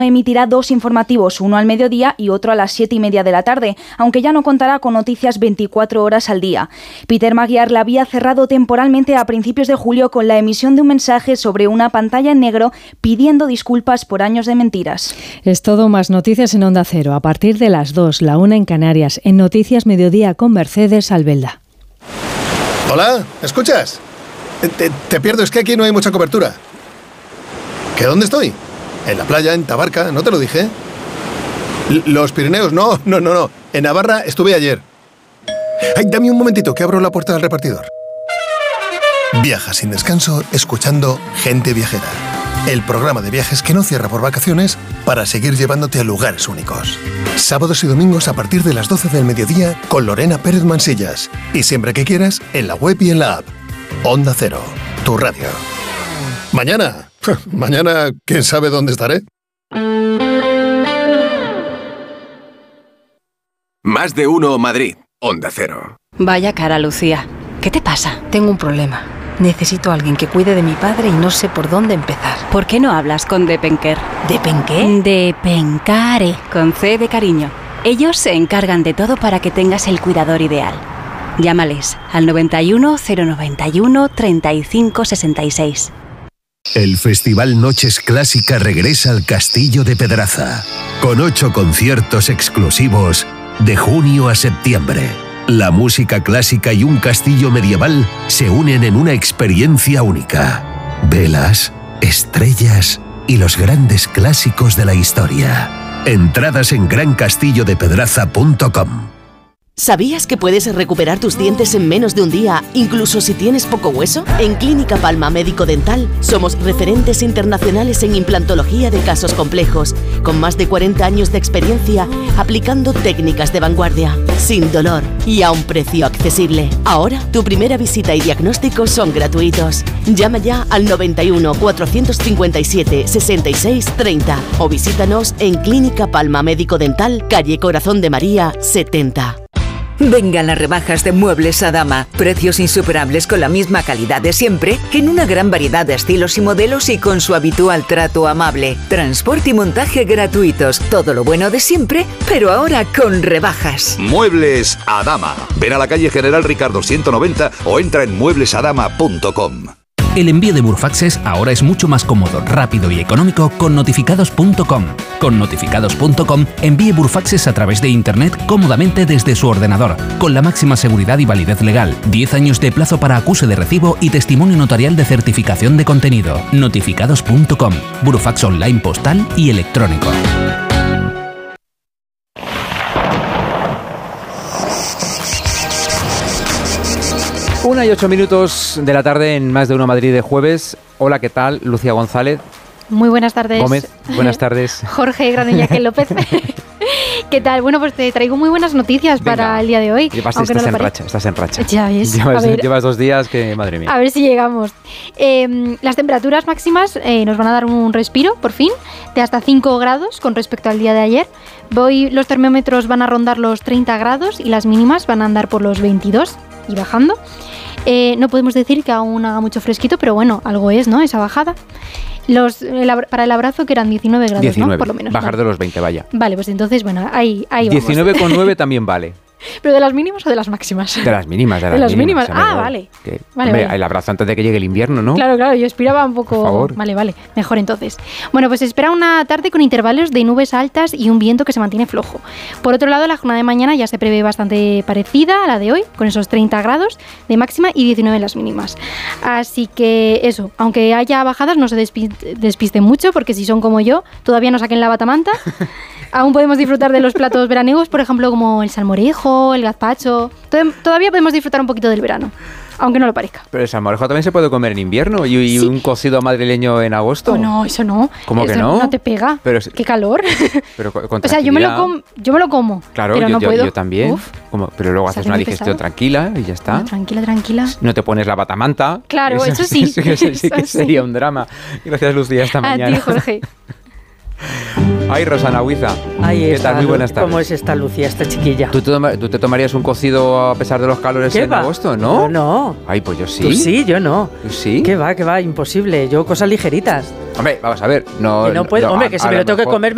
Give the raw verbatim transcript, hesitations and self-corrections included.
emitirá dos informativos, uno al mediodía y otro a las siete y media de la tarde, aunque ya no contará con noticias veinticuatro horas al día. Peter Magyar la había cerrado temporalmente a principios de julio con la emisión de un mensaje sobre una pantalla en negro pidiendo disculpas por años de mentiras. Es todo, más noticias en Onda Cero a partir de las dos, la una en Canarias, en Noticias Mediodía con Mercedes Albelda. Hola, ¿me escuchas? Te, te pierdo, es que aquí no hay mucha cobertura. ¿Que dónde estoy? En la playa, en Tabarca, ¿no te lo dije? L- Los Pirineos, no, no, no, no. En Navarra estuve ayer. Ay, dame un momentito, que abro la puerta del repartidor. Viaja sin descanso, escuchando Gente Viajera. El programa de viajes que no cierra por vacaciones para seguir llevándote a lugares únicos. Sábados y domingos a partir de las doce del mediodía con Lorena Pérez Mansillas. Y siempre que quieras, en la web y en la app. Onda Cero, tu radio. Mañana... Mañana, ¿quién sabe dónde estaré? Más de uno Madrid, Onda Cero. Vaya cara, Lucía. ¿Qué te pasa? Tengo un problema. Necesito a alguien que cuide de mi padre y no sé por dónde empezar. ¿Por qué no hablas con Depenker? ¿Depenqué? Depencare, con C de cariño. Ellos se encargan de todo para que tengas el cuidador ideal. Llámales al noventa y uno, cero noventa y uno, treinta y cinco sesenta y seis. El Festival Noches Clásica regresa al Castillo de Pedraza, con ocho conciertos exclusivos de junio a septiembre. La música clásica y un castillo medieval se unen en una experiencia única. Velas, estrellas y los grandes clásicos de la historia. Entradas en gran castillo de pedraza punto com. ¿Sabías que puedes recuperar tus dientes en menos de un día, incluso si tienes poco hueso? En Clínica Palma Médico Dental somos referentes internacionales en implantología de casos complejos, con más de cuarenta años de experiencia aplicando técnicas de vanguardia, sin dolor y a un precio accesible. Ahora, tu primera visita y diagnóstico son gratuitos. Llama ya al noventa y uno, cuatrocientos cincuenta y siete, sesenta y seis, treinta o visítanos en Clínica Palma Médico Dental, calle Corazón de María, setenta. Vengan las rebajas de Muebles Adama. Precios insuperables con la misma calidad de siempre, en una gran variedad de estilos y modelos y con su habitual trato amable. Transporte y montaje gratuitos. Todo lo bueno de siempre, pero ahora con rebajas. Muebles Adama. Ven a la calle General Ricardo ciento noventa o entra en muebles adama punto com. El envío de Burfaxes ahora es mucho más cómodo, rápido y económico con notificados punto com. Con notificados punto com envíe Burfaxes a través de internet cómodamente desde su ordenador, con la máxima seguridad y validez legal, diez años de plazo para acuse de recibo y testimonio notarial de certificación de contenido. notificados punto com. Burfax online postal y electrónico. Una y ocho minutos de la tarde en Más de Uno Madrid de jueves. Hola, ¿qué tal? Lucía González. Muy buenas tardes. Gómez, buenas tardes. Jorge Granullaque López. ¿Qué tal? Bueno, pues te traigo muy buenas noticias. Venga, para el día de hoy. Llevas, estás, no en racha, estás en racha. Ya ves. Llevas, a ver, llevas dos días que, madre mía. A ver si llegamos. Eh, las temperaturas máximas eh, nos van a dar un respiro, por fin, de hasta cinco grados con respecto al día de ayer. Hoy los termómetros van a rondar los treinta grados y las mínimas van a andar por los veintidós y bajando. Eh, no podemos decir que aún haga mucho fresquito, pero bueno, algo es, ¿no? Esa bajada. Los, el, para el abrazo que eran diecinueve grados, diecinueve, ¿no? Por lo menos. Bajar vale. de los veinte, vaya. Vale, pues entonces, bueno, ahí, ahí vamos. diecinueve coma nueve también vale. ¿Pero de las mínimas o de las máximas? De las mínimas, de las, de las mínimas. mínimas. Ah, vale. Que, vale, hombre, vale. El abrazo antes de que llegue el invierno, ¿no? Claro, claro, yo esperaba un poco... Por favor. Vale, vale, mejor entonces. Bueno, pues se espera una tarde con intervalos de nubes altas y un viento que se mantiene flojo. Por otro lado, la jornada de mañana ya se prevé bastante parecida a la de hoy, con esos treinta grados de máxima y diecinueve en las mínimas. Así que eso, aunque haya bajadas, no se despisten despiste mucho, porque si son como yo, todavía no saquen la batamanta. Aún podemos disfrutar de los platos veraniegos, por ejemplo, como el salmorejo, el gazpacho. Todavía podemos disfrutar un poquito del verano, aunque no lo parezca. Pero el salmorejo también se puede comer en invierno y, y sí. Un cocido madrileño en agosto. Oh, no, eso no. ¿Cómo eso que no? No te pega. Pero, ¡qué calor! Pero con o sea, yo me lo como, yo me lo como. Claro, pero yo, no yo, puedo. yo también. Como, pero luego haces una digestión pesado. Tranquila y ya está. No, tranquila, tranquila. No te pones la batamanta. Claro, eso, eso sí. Eso, eso sí que sería sí. un drama. Gracias, Lucía, esta A mañana. A ti, Jorge. Ay, Rosana Huiza. Ahí ¿Qué está, tal? Muy buenas tardes. ¿Cómo es esta Lucía, esta chiquilla? ¿Tú te, ¿Tú te tomarías un cocido a pesar de los calores en va? agosto, no? No, no. Ay, pues yo sí. ¿Tú sí? Yo no. ¿Tú sí? ¿Qué va? ¿Qué va? Imposible. Yo cosas ligeritas. Hombre, vamos a ver. No, que no puedo. no, Hombre, que si me lo tengo que comer